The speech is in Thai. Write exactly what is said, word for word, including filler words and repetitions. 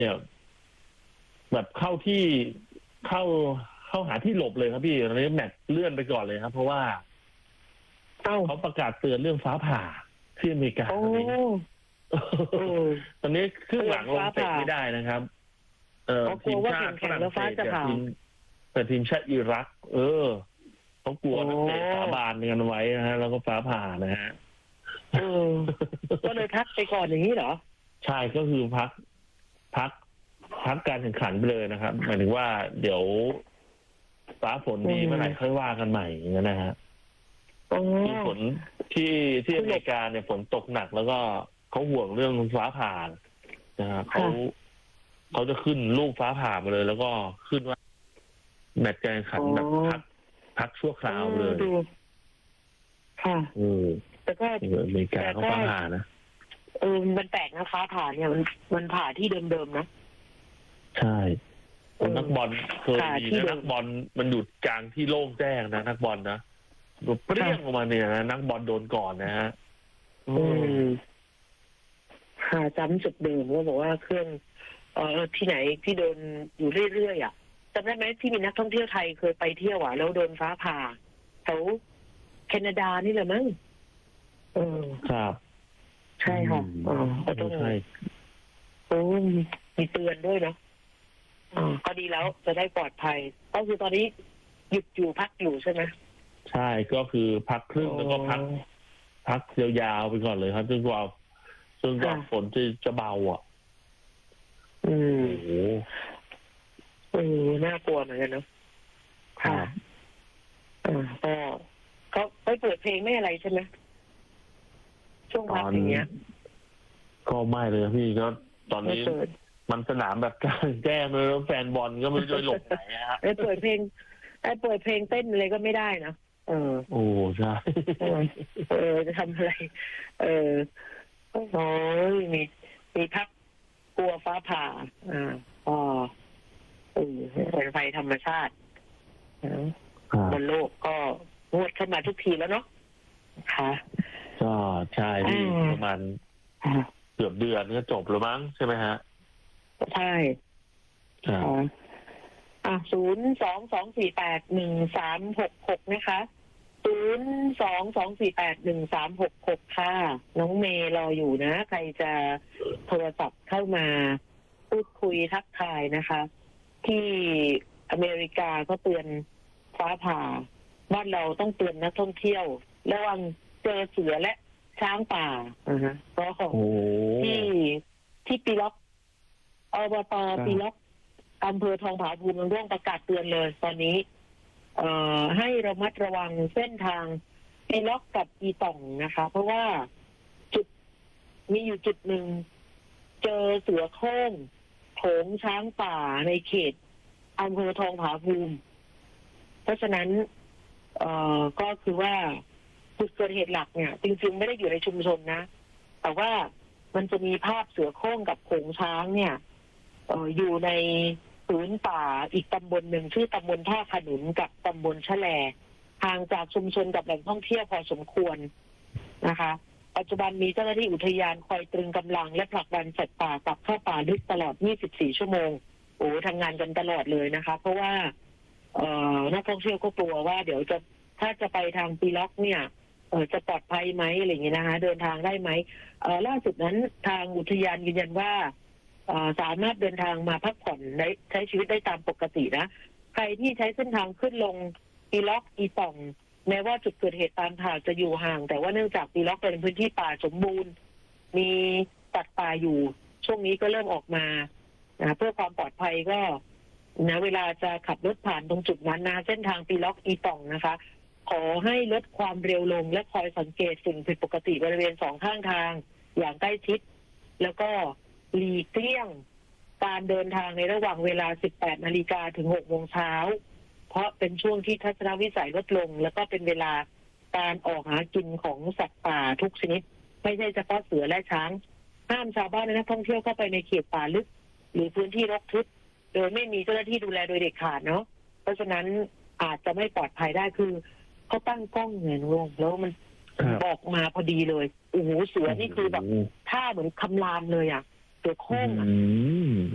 เนี่ยแบบเข้าที่เข้าเข้าหาที่หลบเลยครับพี่ตอนนี้แมตช์เลื่อนไปก่อนเลยครับเพราะว่าเขาประกาศเตือนเรื่องฟ้าผ่าที่อเมริกาตอนนี้ตอนนี้ครึ่งหลังลงเตะไม่ได้นะครับเออทีมชาติฝรั่งเศสกับทีมแต่ทีมชาติอิรักเออเขากลัวนักเตะสาบานกันไว้นะฮะแล้วก็ฟ้าผ่านะฮะก็เลยพักไปก่อนอย่างนี้เหรอใช่ก็คือพักพักพักการแข่งขันไปเลยนะครับหมายถึงว่าเดี๋ยวฟ้าฝนดีเมื่อไหร่ค่อยว่ากันใหม่อย่างนี้นะฮะคือฝนที่ที่อเมริกาเนี่ยฝนตกหนักแล้วก็เขาห่วงเรื่องฟ้าผ่านะฮะเขาเขาจะขึ้นลูกฟ้าผ่ามาเลยแล้วก็ขึ้นว่าแมตช์การแข่งขันแบบพักพักชั่วคราวเลยค่ะอือแต่ก็อเมริกาเขาฟ้าผ่านะเออมันแปลกนะฟ้าผ่าเนี่ยมันมันผ่าที่เดิมๆนะใช่นักบอลเคยมีนะนักบอลมันหยุดกลางที่โล่งแจ้งนะนักบอลนะเปรี้ยงออกมาเนี่ยนะนักบอลโดนก่อนนะฮะอืมหาจำจุดเดิมว่าบอกว่าเครื่องเออที่ไหนที่โดนอยู่เรื่อยๆอ่ะจำได้ไหมที่มีนักท่องเที่ยวไทยเคยไปเที่ยวอ่ะแล้วโดนฟ้าผ่าแถวแคนาดานี่แหละมั้งเออครับใช่ค่ะอ๋อก็ต้องใช่โอ้มีเตือนด้วยเนาะอ๋อก็ดีแล้วจะได้ปลอดภัยก็คือตอนนี้หยุดอยู่พักอยู่ใช่ไหมใช่ก็คือพักครึ่งแล้วก็พักพักยาวๆไปก่อนเลยครับจนกว่าจนกว่าฝนจะจะเบาอ่ะอืมโอ้โหเออน่ากลัวเหมือนกันเนาะค่ะอ่าก็เขาไม่เปิดเพลงไม่อะไรใช่ไหมช่วงพักอย่างเงี้ยก็ไม่เลยพี่ก็ตอนนี้มันสนามแบบกลางแจ้งเลยแล้วแฟนบอลก็ไม่รู้จะหลบไหนฮะไอ้เปิดเพลงไอ้เปิดเพลงเต้นอะไรก็ไม่ได้นะเออโอ้ใช่เออจะทำอะไรเออโอ้ยมีมีพักกลัวฟ้าผ่าอ่าอ๋อเออเป็นไฟธรรมชาติบนโลกก็งวดเข้ามาทุกทีแล้วเนาะค่ะก็ใช่ที่ประมาณเกือบเดือนก็จบแล้วมั้งใช่ไหมฮะใช่ค่ะอ่ะศูนย์สองสองสี่แปดหนึ่งสามหกหกนะคะศูนย์สองสองสี่แปดหนึ่งสามหกหกค่ะน้องเมย์รออยู่นะใครจะโทรศัพท์เข้ามาพูดคุยทักทายนะคะที่อเมริกาก็เตือนฟ้าผ่าบ้านเราต้องเตือนนักท่องเที่ยวระวังเจอเสือและช้างป่าอ่าฮะก็ที่ที่ปีล็อกอบตปีล็อกอำเภอทองผาภูมิเรื่องประกาศเตือนเลยตอนนี้เอ่อให้ระมัดระวังเส้นทางปีล็อกกับอีต่องนะคะเพราะว่าจุดมีอยู่จุดหนึ่งเจอเสือโคร่งโถงช้างป่าในเขตอำเภอทองผาภูมิเพราะฉะนั้นเอ่อก็คือว่าจุดเกิดเหตุหลักเนี่ยจริงๆไม่ได้อยู่ในชุมชนนะแต่ว่ามันจะมีภาพเสือโคร่งกับโขงช้างเนี่ยเอ่ออยู่ในพื้นป่าอีกตำบลหนึ่งชื่อตำบลท่าขนุนกับตำบลชะแลห่างจากชุมชนกับแหล่งท่องเที่ยวพอสมควรนะคะปัจจุบันมีเจ้าหน้าที่อุทยานคอยตรึงกำลังและผลักดันสัตว์ป่ากลับเข้าป่าลึกตลอดยี่สิบสี่ชั่วโมงโอ้ทำงานกันตลอดเลยนะคะเพราะว่าเอ่อนักท่องเที่ยวก็กลัวว่าเดี๋ยวจะถ้าจะไปทางปีล็อกเนี่ยเออจะปลอดภัยไหมอะไรอย่างเงี้ยนะคะเดินทางได้ไหมเอ่อล่าสุดนั้นทางอุทยานยืนยันว่าสามารถเดินทางมาพักผ่อนได้ใช้ชีวิตได้ตามปกตินะใครที่ใช้เส้นทางขึ้นลงปีล็อกอีต่องแม้ว่าจุดเกิดเหตุตามข่าวจะอยู่ห่างแต่ว่าเนื่องจากปีล็อกเป็นพื้นที่ป่าสมบูรณ์มีสัตว์ป่าอยู่ช่วงนี้ก็เริ่มออกมานะเพื่อความปลอดภัยก็นะเวลาจะขับรถผ่านตรงจุดนั้นนะเส้นทางปีล็อกอีต่องนะคะขอให้ลดความเร็วลงและคอยสังเกตสิ่งผิดปกติบริเวณสองข้างทางอย่างใกล้ชิดแล้วก็หลีกเลี่ยงการเดินทางในระหว่างเวลา สิบแปดนาฬิกา ถึง หกโมงเช้าเพราะเป็นช่วงที่ทัศนวิสัยลดลงแล้วก็เป็นเวลาการออกหากินของสัตว์ป่าทุกชนิดไม่ใช่เฉพาะเสือและช้างห้ามชาวบ้านและนักท่องเที่ยวเข้าไปในเขตป่าลึกหรือพื้นที่รกทึบโดยไม่มีเจ้าหน้าที่ดูแลโดยเด็ดขาดเนาะเพราะฉะนั้นอาจจะไม่ปลอดภัยได้คือเขาตั้งกล้องเงินลงแล้วมันบอกมาพอดีเลยโอ้โหเสือนี่คือแบบท่าเหมือนคำรามเลยอ่ะเสือโคร่งอ่ะ